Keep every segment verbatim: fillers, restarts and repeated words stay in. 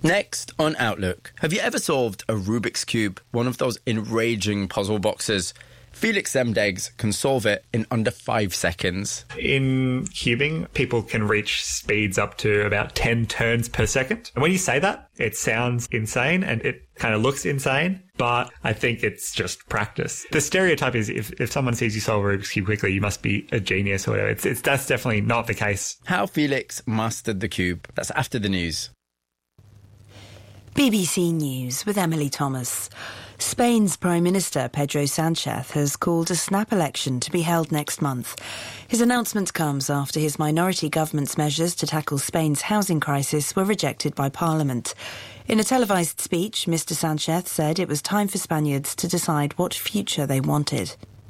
Next on Outlook, have you ever solved a Rubik's Cube, one of those enraging puzzle boxes? Felix Zemdegs can solve it in under five seconds. In cubing, people can reach speeds up to about ten turns per second. And when you say that, it sounds insane and it kind of looks insane, but I think it's just practice. The stereotype is if, if someone sees you solve a Rubik's Cube quickly, you must be a genius or whatever. It's, it's, that's definitely not the case. How Felix mastered the cube. That's after the news. B B C News with Emily Thomas. Spain's Prime Minister Pedro Sánchez has called a snap election to be held next month. His announcement comes after his minority government's measures to tackle Spain's housing crisis were rejected by Parliament. In a televised speech, Mister Sánchez said it was time for Spaniards to decide what future they wanted.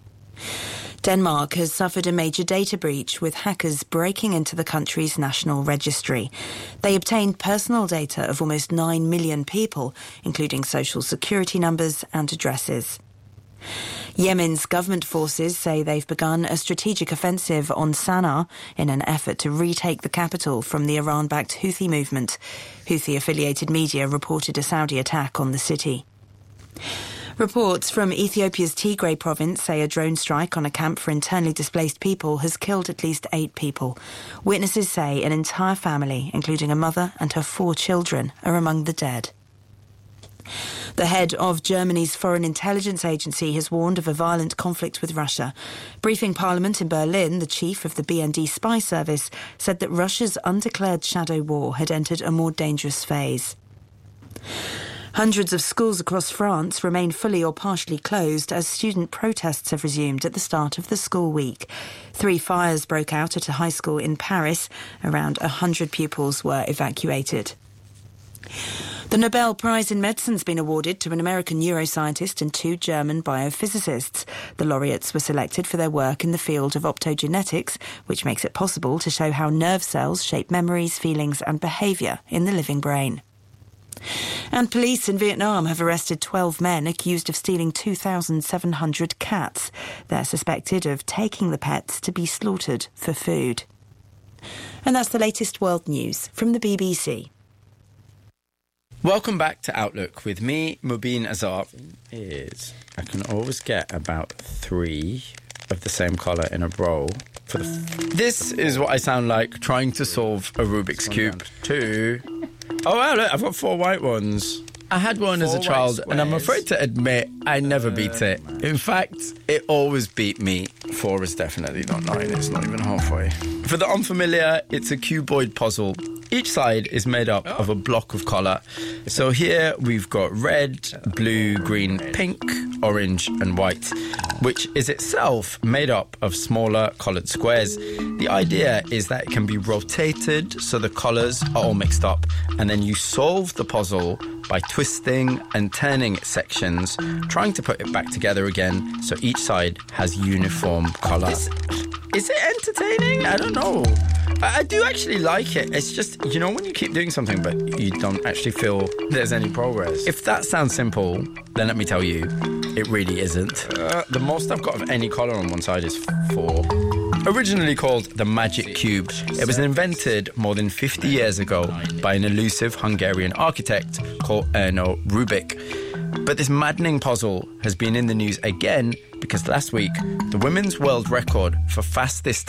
Denmark has suffered a major data breach with hackers breaking into the country's national registry. They obtained personal data of almost nine million people, including social security numbers and addresses. Yemen's government forces say they've begun a strategic offensive on Sana'a in an effort to retake the capital from the Iran-backed Houthi movement. Houthi-affiliated media reported a Saudi attack on the city. Reports from Ethiopia's Tigray province say a drone strike on a camp for internally displaced people has killed at least eight people. Witnesses say an entire family, including a mother and her four children, are among the dead. The head of Germany's Foreign Intelligence Agency has warned of a violent conflict with Russia. Briefing Parliament in Berlin, the chief of the B N D spy service said that Russia's undeclared shadow war had entered a more dangerous phase. Hundreds of schools across France remain fully or partially closed as student protests have resumed at the start of the school week. Three fires broke out at a high school in Paris. Around one hundred pupils were evacuated. The Nobel Prize in Medicine has been awarded to an American neuroscientist and two German biophysicists. The laureates were selected for their work in the field of optogenetics, which makes it possible to show how nerve cells shape memories, feelings and behaviour in the living brain. And police in Vietnam have arrested twelve men accused of stealing two thousand seven hundred cats. They're suspected of taking the pets to be slaughtered for food. And that's the latest world news from the B B C. Welcome back to Outlook with me, Mubin Azar. Is I can always get about three of the same colour in a row. For the f- this is what I sound like trying to solve a Rubik's Cube. Two. Oh, wow, look, I've got four white ones. I had one four as a child, and I'm afraid to admit I never beat it. In fact, it always beat me. Four is definitely not nine. It's not even halfway. For the unfamiliar, it's a cuboid puzzle. Each side is made up of a block of colour. So here we've got red, blue, green, pink, orange and white, which is itself made up of smaller coloured squares. The idea is that it can be rotated so the colours are all mixed up, and then you solve the puzzle by twisting and turning its sections, trying to put it back together again so each side has uniform colour. Is, is it entertaining? I don't know. I, I do actually like it. It's just, you know, when you keep doing something but you don't actually feel there's any progress. If that sounds simple, then let me tell you, it really isn't. Uh, the most I've got of any colour on one side is four. Originally called the Magic Cube, it was invented more than fifty years ago by an elusive Hungarian architect called Erno Rubik. But this maddening puzzle has been in the news again because last week, the women's world record for fastest